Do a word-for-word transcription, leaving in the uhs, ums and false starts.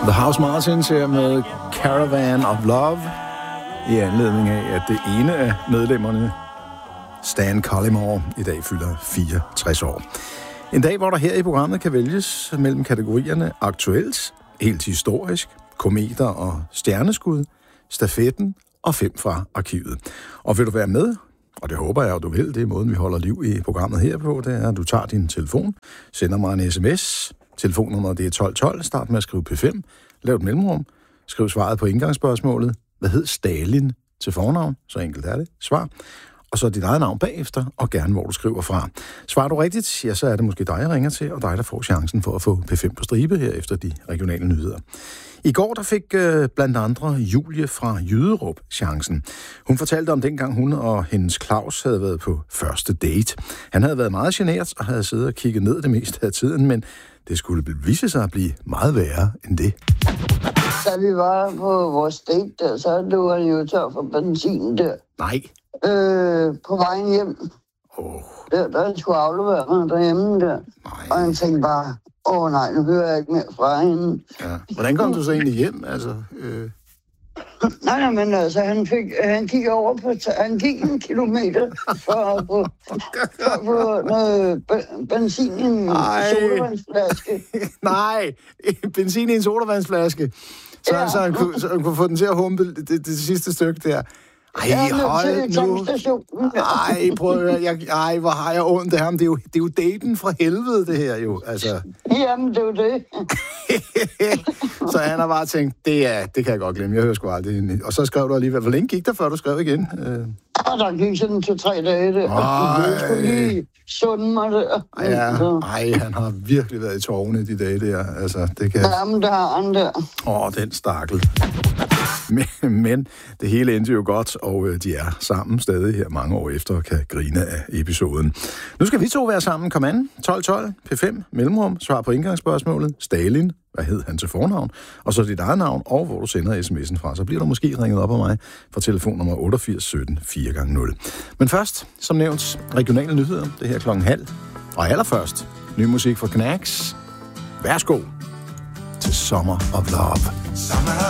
The House Martins her med Caravan of Love, i anledning af, at det ene af medlemmerne, Stan Collymore, i dag fylder fireogtres år. En dag, hvor der her i programmet kan vælges mellem kategorierne aktuelt, helt historisk, kometer og stjerneskud, stafetten og fem fra arkivet. Og vil du være med? Og det håber jeg, at du vil. Det er måden, vi holder liv i programmet her på. Det er, at du tager din telefon, sender mig en sms. Telefonnummeret det er tolv tolv. Start med at skrive P fem. Lav et mellemrum. Skriv svaret på indgangsspørgsmålet. Hvad hed Stalin til fornavn? Så enkelt er det. Svar. Og så dit eget navn bagefter, og gerne hvor du skriver fra. Svarer du rigtigt, ja, så er det måske dig, jeg ringer til, og dig, der får chancen for at få P fem på stribe her efter de regionale nyheder. I går der fik øh, blandt andre Julie fra Jyderup chancen. Hun fortalte om dengang hun og hendes Claus havde været på første date. Han havde været meget genert og havde siddet og kigget ned det meste af tiden, men det skulle vise sig at blive meget værre end det. Da vi var på vores date der, så lå han jo tør for benzin der. Nej. Øh, på vejen hjem. Oh. Der, der han skulle aflevere mig derhjemme der. Nej. Og han tænkte bare, åh oh, nej, nu hører jeg ikke mere fra hende. Ja. Hvordan kom du så egentlig hjem? Altså, øh... Nej, nej, men altså, han, fik, han gik over på, han gik en kilometer for at få, for at få noget benzin i en sodavandsflaske. Nej, benzin i en sodavandsflaske. Så, ja. så, han kunne, så han kunne få den til at humpe det, det, det sidste stykke der. Ej, ja, hold nu. Ej, prøv at høre. Jeg, ej, hvor har jeg ondt af ham. Det er, jo, det er jo daten fra helvede, det her jo. Altså. Jamen, det er jo det. Så han har bare tænkt, det, er, det kan jeg godt glemme. Jeg hører sgu aldrig. Og så skrev du alligevel. Hvor længe gik der, før du skrev igen? Og der gik sådan to-tre dage der. Ej. Jeg skulle lige sunde mig der. Ja, ej, han har virkelig været i tårne de dage der. Altså, det kan... Jamen, der har han der. Åh, den stakkel. Men, men det hele endte jo godt, og de er sammen stadig her mange år efter og kan grine af episoden. Nu skal vi to være sammen. Kom an. tolv tolv. P fem. Mellemrum. Svar på indgangsspørgsmålet. Stalin. Hvad hed han til fornavn? Og så dit eget navn, og hvor du sender sms'en fra. Så bliver du måske ringet op af mig fra telefonnummer otteogfirs sytten fire gange nul. Men først, som nævnt, regionale nyheder. Det her klokken halv. Og allerførst, ny musik fra Knacks. Værsgo til Summer of Love.